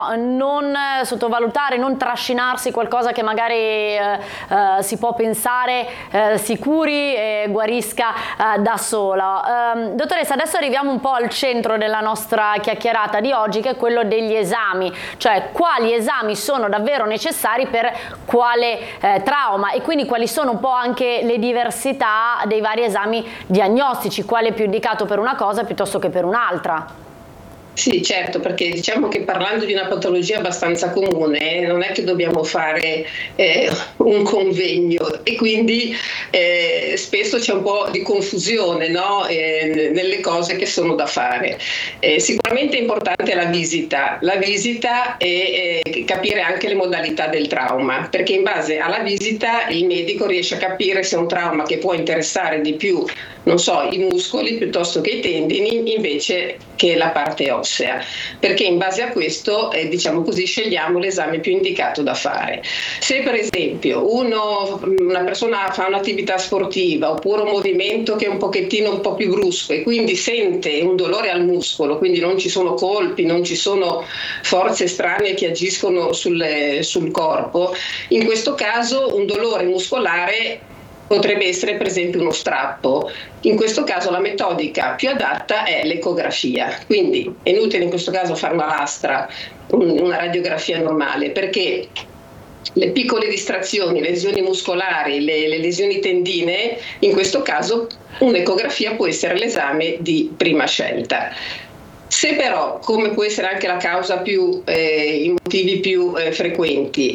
Non sottovalutare, non trascinarsi qualcosa che magari si può pensare si curi e guarisca da sola. Dottoressa, adesso arriviamo un po' al centro della nostra chiacchierata di oggi, che è quello degli esami, cioè quali esami sono davvero necessari per quale trauma, e quindi quali sono un po' anche le diversità dei vari esami diagnostici, quale è più indicato per una cosa piuttosto che per un'altra. Sì, certo, perché diciamo che parlando di una patologia abbastanza comune non è che dobbiamo fare un convegno, e quindi spesso c'è un po' di confusione, no? Nelle cose che sono da fare. Sicuramente è importante la visita e capire anche le modalità del trauma, perché in base alla visita il medico riesce a capire se è un trauma che può interessare di più, non so, i muscoli piuttosto che i tendini, invece che la parte ossea, perché in base a questo, diciamo così, scegliamo l'esame più indicato da fare. Se per esempio una persona fa un'attività sportiva oppure un movimento che è un pochettino un po' più brusco e quindi sente un dolore al muscolo, quindi non ci sono colpi, non ci sono forze estranee che agiscono sul corpo, in questo caso un dolore muscolare potrebbe essere per esempio uno strappo. In questo caso la metodica più adatta è l'ecografia, quindi è inutile in questo caso fare una lastra, una radiografia normale, perché le piccole distrazioni, le lesioni muscolari, le lesioni tendinee, in questo caso un'ecografia può essere l'esame di prima scelta. Se però, come può essere anche la causa i motivi più frequenti,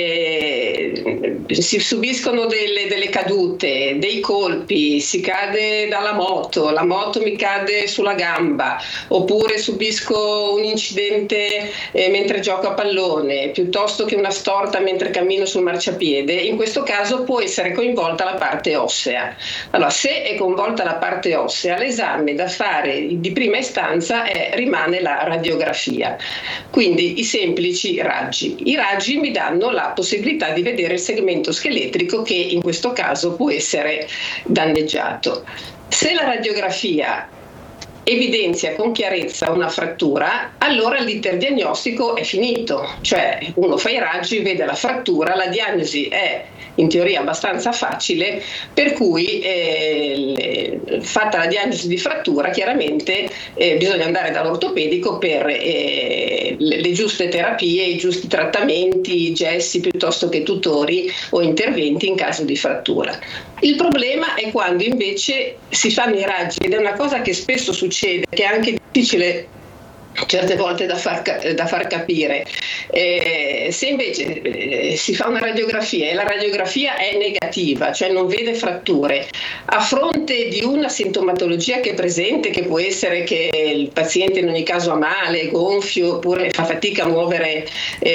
si subiscono delle cadute, dei colpi, si cade dalla moto, la moto mi cade sulla gamba, oppure subisco un incidente mentre gioco a pallone, piuttosto che una storta mentre cammino sul marciapiede, in questo caso può essere coinvolta la parte ossea. Allora, se è coinvolta la parte ossea, l'esame da fare di prima istanza rimane la radiografia, quindi i semplici raggi. I raggi mi danno la possibilità di vedere il segmento scheletrico che in questo caso può essere danneggiato. Se la radiografia evidenzia con chiarezza una frattura, allora l'iter diagnostico è finito, cioè uno fa i raggi, vede la frattura, la diagnosi è in teoria abbastanza facile, per cui fatta la diagnosi di frattura chiaramente bisogna andare dall'ortopedico per le giuste terapie, i giusti trattamenti, gessi piuttosto che tutori o interventi in caso di frattura. Il problema è quando invece si fanno i raggi, ed è una cosa che spesso succede, che è anche difficile certe volte da far capire. Se invece si fa una radiografia e la radiografia è negativa, cioè non vede fratture, a fronte di una sintomatologia che è presente, che può essere che il paziente in ogni caso ha male, è gonfio, oppure fa fatica a muovere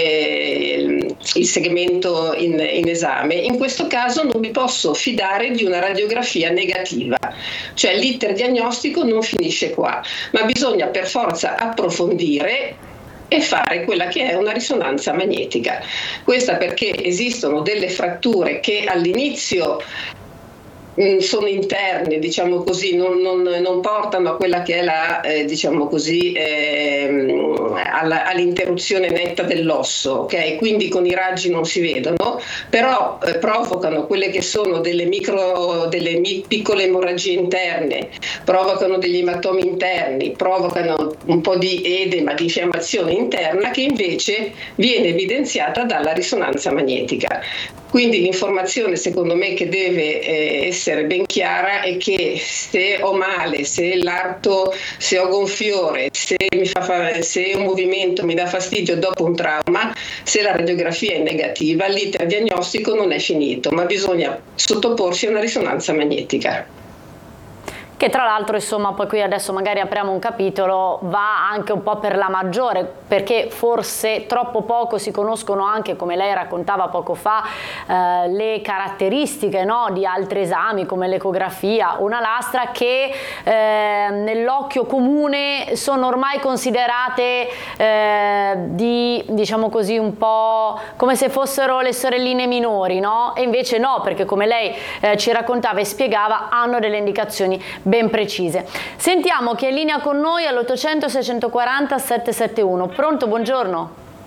il segmento in esame, in questo caso non mi posso fidare di una radiografia negativa, cioè l'iter diagnostico non finisce qua, ma bisogna per forza approfondire e fare quella che è una risonanza magnetica. Questa perché esistono delle fratture che all'inizio sono interne, diciamo così, non portano a quella che è la, diciamo così, all'interruzione netta dell'osso, ok? Quindi con i raggi non si vedono, però provocano quelle che sono delle piccole emorragie interne, provocano degli ematomi interni, provocano un po' di edema, di infiammazione interna, che invece viene evidenziata dalla risonanza magnetica. Quindi l'informazione secondo me che deve essere ben chiara è che se ho male, se ho gonfiore, se un movimento mi dà fastidio dopo un trauma, se la radiografia è negativa, l'iter diagnostico non è finito, ma bisogna sottoporsi a una risonanza magnetica. Che tra l'altro, insomma, poi qui adesso magari apriamo un capitolo, va anche un po' per la maggiore, perché forse troppo poco si conoscono anche, come lei raccontava poco fa, le caratteristiche, no, di altri esami come l'ecografia, una lastra, che nell'occhio comune sono ormai considerate diciamo così, un po' come se fossero le sorelline minori, no? E invece no, perché come lei ci raccontava e spiegava, hanno delle indicazioni ben precise. Sentiamo chi è in linea con noi all'800 640 771. Pronto, buongiorno.